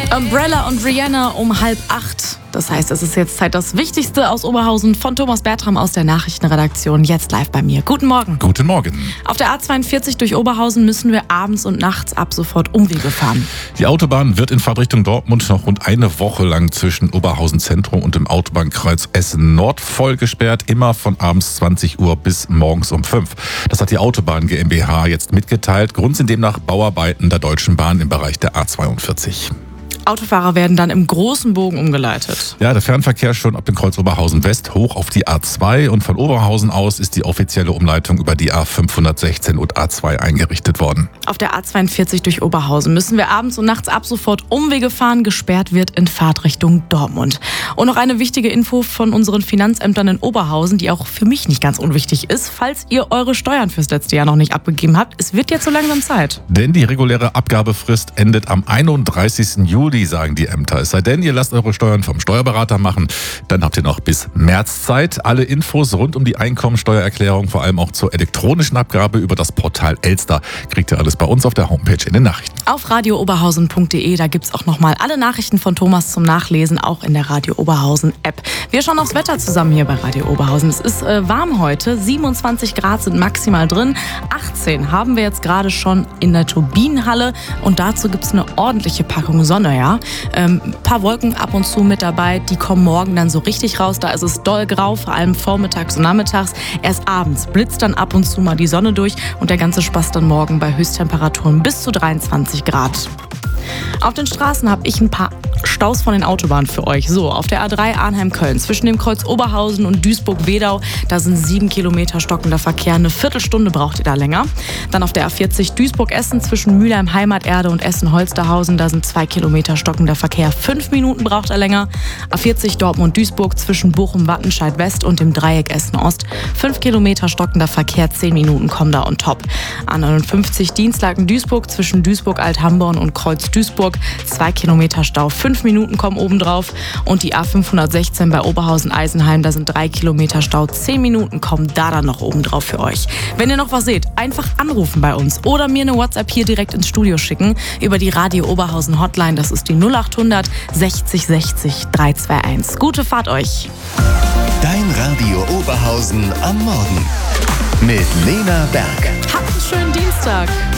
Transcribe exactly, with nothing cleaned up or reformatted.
Umbrella und Rihanna um halb acht. Das heißt, es ist jetzt Zeit, das Wichtigste aus Oberhausen von Thomas Bertram aus der Nachrichtenredaktion jetzt live bei mir. Guten Morgen. Guten Morgen. Auf der A zweiundvierzig durch Oberhausen müssen wir abends und nachts ab sofort Umwege fahren. Die Autobahn wird in Fahrtrichtung Dortmund noch rund eine Woche lang zwischen Oberhausen Zentrum und dem Autobahnkreuz Essen Nord voll gesperrt, immer von abends zwanzig Uhr bis morgens um fünf. Das hat die Autobahn GmbH jetzt mitgeteilt. Grund sind demnach Bauarbeiten der Deutschen Bahn im Bereich der A zweiundvierzig. Autofahrer werden dann im großen Bogen umgeleitet. Ja, der Fernverkehr schon ab dem Kreuz Oberhausen West hoch auf die A zwei und von Oberhausen aus ist die offizielle Umleitung über die A fünfhundertsechzehn und A zwei eingerichtet worden. Auf der A zweiundvierzig durch Oberhausen müssen wir abends und nachts ab sofort Umwege fahren. Gesperrt wird in Fahrtrichtung Dortmund. Und noch eine wichtige Info von unseren Finanzämtern in Oberhausen, die auch für mich nicht ganz unwichtig ist, falls ihr eure Steuern fürs letzte Jahr noch nicht abgegeben habt. Es wird jetzt so langsam Zeit. Denn die reguläre Abgabefrist endet am einunddreißigsten Juli, sagen die Ämter. Es sei denn, ihr lasst eure Steuern vom Steuerberater machen, dann habt ihr noch bis März Zeit. Alle Infos rund um die Einkommensteuererklärung, vor allem auch zur elektronischen Abgabe über das Portal Elster, kriegt ihr alles bei uns auf der Homepage in den Nachrichten. Auf radio oberhausen punkt de, da gibt's auch nochmal alle Nachrichten von Thomas zum Nachlesen, auch in der Radio Oberhausen App. Wir schauen aufs Wetter zusammen hier bei Radio Oberhausen. Es ist äh, warm heute, siebenundzwanzig Grad sind maximal drin, achtzehn haben wir jetzt gerade schon in der Turbinenhalle und dazu gibt's eine ordentliche Packung Sonne, ja. Ähm, ein paar Wolken ab und zu mit dabei, die kommen morgen dann so richtig raus, da ist es doll grau, vor allem vormittags und nachmittags. Erst abends blitzt dann ab und zu mal die Sonne durch und der ganze Spaß dann morgen bei Höchsttemperaturen bis zu dreiundzwanzig Grad. Auf den Straßen habe ich ein paar Staus von den Autobahnen für euch. So, auf der A drei Arnheim-Köln zwischen dem Kreuz Oberhausen und Duisburg-Wedau, da sind sieben Kilometer stockender Verkehr. Eine Viertelstunde braucht ihr da länger. Dann auf der A vierzig Duisburg-Essen zwischen Mülheim Heimaterde und Essen-Holsterhausen, da sind zwei Kilometer stockender Verkehr. Fünf Minuten braucht er länger. A vierzig Dortmund-Duisburg zwischen Bochum-Wattenscheid-West und dem Dreieck Essen-Ost. Fünf Kilometer stockender Verkehr, zehn Minuten kommen da on top. A neunundfünfzig Dienstlaken-Duisburg zwischen Duisburg-Althamborn und Kreuz Duisburg, zwei Kilometer Stau, fünf Minuten kommen obendrauf. Und die A fünfhundertsechzehn bei Oberhausen-Eisenheim, da sind drei Kilometer Stau, zehn Minuten kommen da dann noch obendrauf für euch. Wenn ihr noch was seht, einfach anrufen bei uns oder mir eine WhatsApp hier direkt ins Studio schicken über die Radio Oberhausen Hotline, das ist die null achthundert sechzig sechzig dreihunderteinundzwanzig. Gute Fahrt euch! Dein Radio Oberhausen am Morgen mit Lena Berg. Habt einen schönen Dienstag!